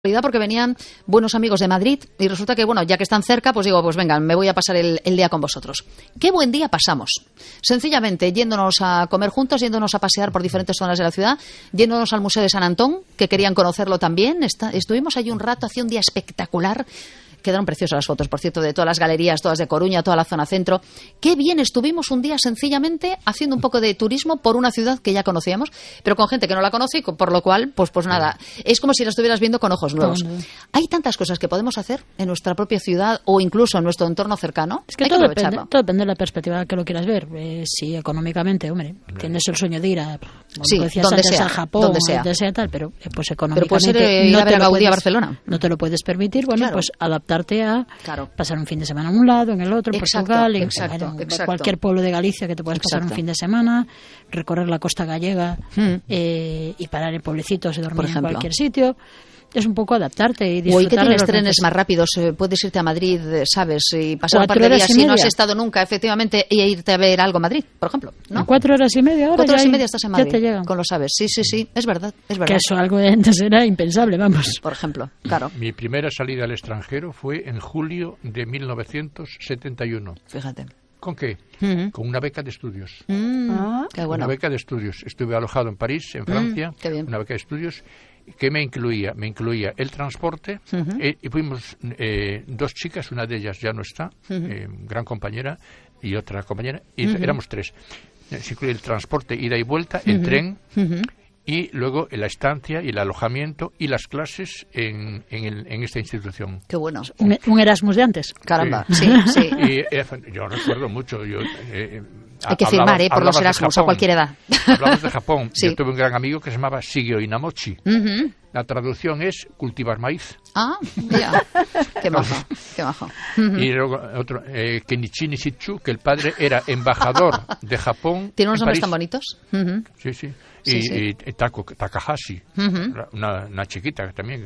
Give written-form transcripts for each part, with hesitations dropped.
Porque venían buenos amigos de Madrid y resulta que, bueno, ya que están cerca, pues digo, pues vengan, me voy a pasar el día con vosotros. Qué buen día pasamos. Sencillamente, yéndonos a comer juntos, yéndonos a pasear por diferentes zonas de la ciudad, yéndonos al Museo de San Antón, que querían conocerlo también. Estuvimos allí un rato, hacía un día espectacular. Quedaron preciosas las fotos, por cierto, de todas las galerías, todas de Coruña, toda la zona centro. Qué bien estuvimos un día sencillamente haciendo un poco de turismo por una ciudad que ya conocíamos, pero con gente que no la conoce y por lo cual, pues nada, es como si la estuvieras viendo con ojos nuevos. Hay tantas cosas que podemos hacer en nuestra propia ciudad o incluso en nuestro entorno cercano. Es que todo depende de la perspectiva que lo quieras ver. Si económicamente, hombre, tienes el sueño de ir a, sí, donde sea, a Japón, donde sea tal, pero pues económicamente pero puede ser ir a ver a Gaudí a Barcelona. No te lo puedes permitir, bueno, claro. Pues adaptarte a pasar un fin de semana en un lado, en el otro, en Portugal, en cualquier pueblo de Galicia que te puedas pasar un fin de semana, recorrer la costa gallega y parar en pueblecitos y dormir en cualquier sitio. Es un poco adaptarte y disfrutar. Hoy que tienes trenes más rápidos, puedes irte a Madrid, ¿sabes? Y pasar un par de días si no has estado nunca, efectivamente, y irte a ver algo a Madrid, por ejemplo, ¿no? En 4 horas y media, ahora 4 horas y media estás en Madrid, ya te llegan. Con lo sabes. Sí, es verdad. Que eso algo de antes era impensable, vamos. Por ejemplo, claro. Mi primera salida al extranjero fue en julio de 1971. Fíjate. ¿Con qué? Con una beca de estudios. Qué bueno. Una beca de estudios. Estuve alojado en París, en Francia. Qué bien. Una beca de estudios que me incluía el transporte y fuimos 2 chicas, una de ellas ya no está, gran compañera, y otra compañera, y éramos 3. Se incluye el transporte, ida y vuelta, el tren, y luego la estancia y el alojamiento y las clases en esta institución. Qué bueno. Un Erasmus de antes. Caramba, sí. Y yo recuerdo mucho. Hay que firmar, por los Erasmus a cualquier edad. Hablamos de Japón. Sí. Yo tuve un gran amigo que se llamaba Shigeo Inamochi. La traducción es cultivar maíz. Ah, mira. Qué majo. Y luego otro, Kenichi Nishitsu, que el padre era embajador de Japón. ¿Tiene unos nombres París. tan bonitos? Sí. Y Takahashi, una chiquita también.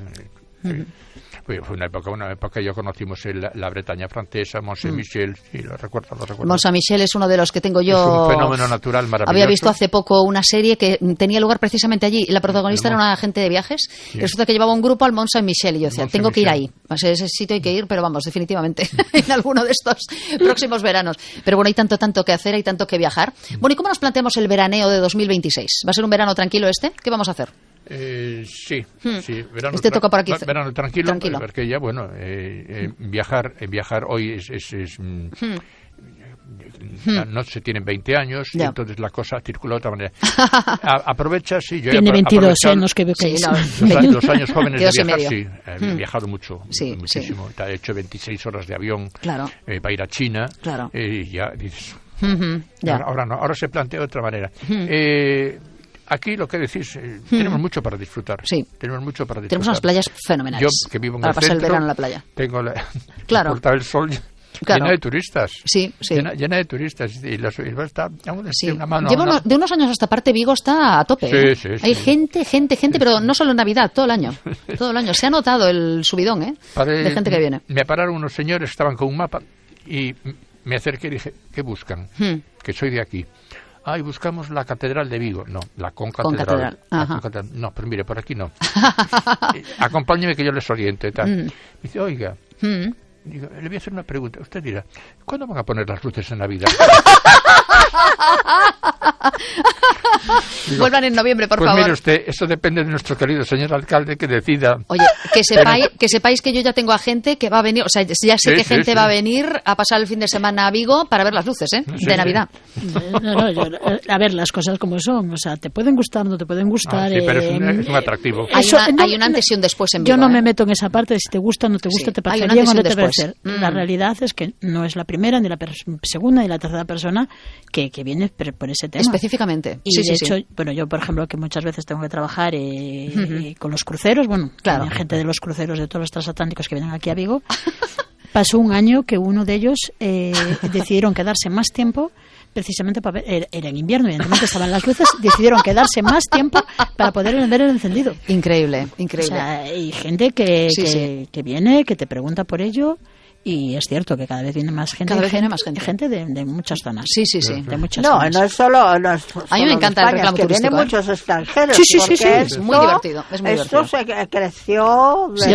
Fue una época ya conocimos la Bretaña francesa, Mont Saint-Michel, sí, lo recuerdo. Mont Saint-Michel es uno de los que tengo yo. Es un fenómeno natural maravilloso. Había visto hace poco una serie que tenía lugar precisamente allí. La protagonista era una agente de viajes. Sí. Y resulta que llevaba un grupo al Mont Saint-Michel. Y yo decía, tengo que ir ahí. A ese sitio hay que ir, pero vamos, definitivamente, en alguno de estos próximos veranos. Pero bueno, hay tanto que hacer, hay tanto que viajar. Bueno, ¿y cómo nos planteamos el veraneo de 2026? ¿Va a ser un verano tranquilo este? ¿Qué vamos a hacer? Sí. Verano, toca por aquí. Verano tranquilo. Porque ya, bueno, viajar hoy no se tienen 20 años, y entonces la cosa circula de otra manera. Aprovecha, sí. Yo tiene 22 años que los años jóvenes de viajar, sí. He viajado muchísimo. He hecho 26 horas de avión para ir a China. Claro. Y ya dices... Ahora no, ahora se plantea de otra manera. Aquí lo que decís, tenemos mucho para disfrutar. Sí. Tenemos unas playas fenomenales. Yo, que vivo en para el pasar centro, el verano en la playa. Tengo la Puerta del Sol llena de turistas. Sí. Llena de turistas. Y está una mano. De unos años a esta parte Vigo está a tope. Sí. Hay gente, pero no solo en Navidad, todo el año. Se ha notado el subidón, de gente que viene. Me pararon unos señores, estaban con un mapa, y me acerqué y dije, ¿qué buscan? Que soy de aquí. Y buscamos la Catedral de Vigo. No, la Concatedral. No, pero mire, por aquí no. Acompáñeme que yo les oriente. Me dice, oiga, digo, le voy a hacer una pregunta. Usted dirá, ¿cuándo van a poner las luces en Navidad? Digo, vuelvan en noviembre, por favor. Pues mire usted, eso depende de nuestro querido señor alcalde que decida. Oye, que sepáis que yo ya tengo a gente que va a venir, o sea, ya sé que gente va a venir a pasar el fin de semana a Vigo para ver las luces, de Navidad. A ver, las cosas como son, o sea, te pueden gustar, no te pueden gustar. Pero es un atractivo. Hay un antes y un después en Vigo. Yo no me meto en esa parte de si te gusta o no te gusta, te parece bien o no te parece. La realidad es que no es la primera, ni la segunda, ni la tercera persona que viene por ese tema. Específicamente. Y de hecho, bueno, yo por ejemplo, que muchas veces tengo que trabajar con los cruceros, hay gente de los cruceros de todos los transatlánticos que vienen aquí a Vigo. Pasó un año que uno de ellos decidieron quedarse más tiempo, precisamente para ver, era en invierno, evidentemente estaban las luces, decidieron quedarse más tiempo para poder ver el encendido. Increíble. O sea, hay gente que viene, que te pregunta por ello. Y es cierto que cada vez viene más gente. Cada vez viene más gente. Gente de muchas zonas. Sí. De muchas no, zonas. no es solo. No es solo a mí me encanta España, el reclamo es que turístico. Vienen muchos extranjeros. Sí. Es muy divertido. Es muy esto divertido. creció.